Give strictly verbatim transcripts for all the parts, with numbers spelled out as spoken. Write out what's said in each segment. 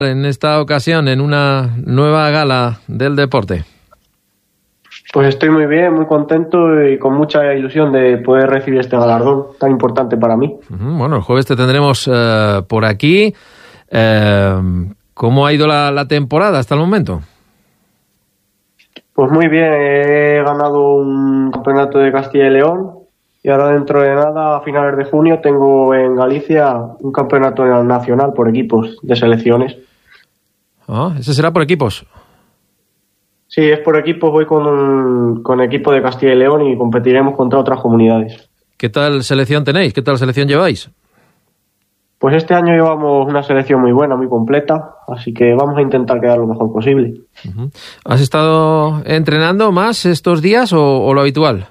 en esta ocasión en una nueva gala del deporte? Pues estoy muy bien, muy contento y con mucha ilusión de poder recibir este galardón tan importante para mí. Bueno, el jueves te tendremos uh, por aquí. Uh, ¿Cómo ha ido la, la temporada hasta el momento? Pues muy bien, he ganado un campeonato de Castilla y León y ahora dentro de nada, a finales de junio, tengo en Galicia un campeonato nacional por equipos de selecciones. Ah, ¿ese será por equipos? Sí, es por equipos, voy con un, con equipo de Castilla y León y competiremos contra otras comunidades. ¿Qué tal selección tenéis? ¿Qué tal selección lleváis? Pues este año llevamos una selección muy buena, muy completa, así que vamos a intentar quedar lo mejor posible. Uh-huh. ¿Has estado entrenando más estos días o, o lo habitual?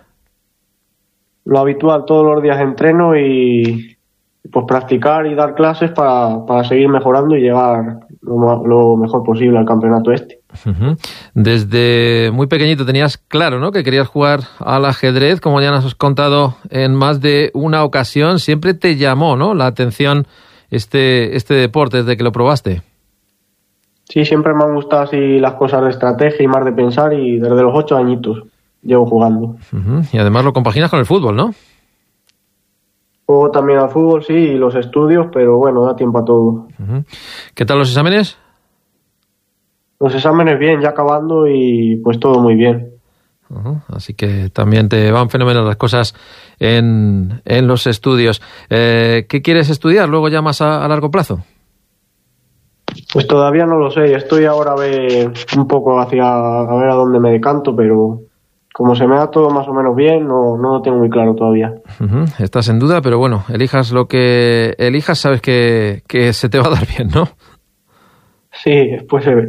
Lo habitual, todos los días entreno y pues practicar y dar clases para, para seguir mejorando y llegar lo, lo mejor posible al campeonato este. Uh-huh. Desde muy pequeñito tenías claro, ¿no?, que querías jugar al ajedrez, como ya nos has contado en más de una ocasión. Siempre te llamó, ¿no?, la atención este, este deporte desde que lo probaste. Sí, siempre me han gustado así las cosas de estrategia y más de pensar y desde los ocho añitos llevo jugando. Uh-huh. Y además lo compaginas con el fútbol, ¿no? Juego también al fútbol, sí, y los estudios, pero bueno, da tiempo a todo. Uh-huh. ¿Qué tal los exámenes? Los exámenes bien, ya acabando y pues todo muy bien. Uh-huh. Así que también te van fenomenal las cosas en, en los estudios. Eh, ¿Qué quieres estudiar luego ya más a, a largo plazo? Pues todavía no lo sé, estoy ahora a ver un poco hacia a ver a dónde me decanto, pero como se me da todo más o menos bien, no, no lo tengo muy claro todavía. Uh-huh. Estás en duda, pero bueno, elijas lo que elijas, sabes que, que se te va a dar bien, ¿no? Sí, pues se ve.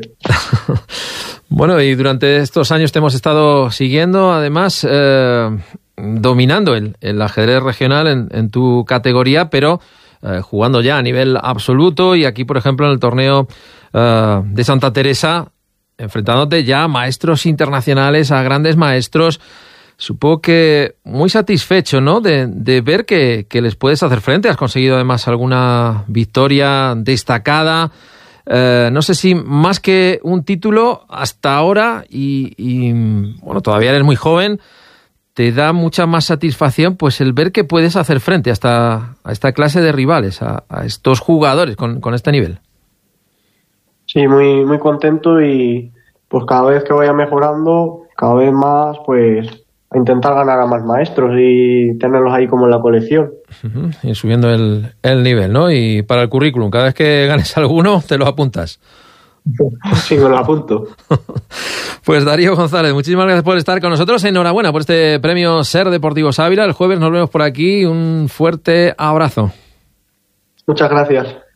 Bueno, y durante estos años te hemos estado siguiendo, además, eh, dominando el, el ajedrez regional en, en tu categoría, pero eh, jugando ya a nivel absoluto y aquí, por ejemplo, en el torneo eh, de Santa Teresa, enfrentándote ya a maestros internacionales, a grandes maestros. Supongo que muy satisfecho, ¿no?, de, de ver que, que les puedes hacer frente. Has conseguido además alguna victoria destacada. Eh, no sé si más que un título hasta ahora y, y bueno, todavía eres muy joven, te da mucha más satisfacción pues el ver que puedes hacer frente a esta, a esta clase de rivales, a, a estos jugadores con, con este nivel. Sí, muy, muy contento y pues cada vez que vaya mejorando, cada vez más, pues a intentar ganar a más maestros y tenerlos ahí como en la colección. Uh-huh. Y subiendo el, el nivel, ¿no? Y para el currículum, cada vez que ganes alguno, te lo apuntas. Sí, me lo apunto. Pues Darío González, muchísimas gracias por estar con nosotros. Enhorabuena por este premio Ser Deportivos Ávila. El jueves nos vemos por aquí. Un fuerte abrazo. Muchas gracias.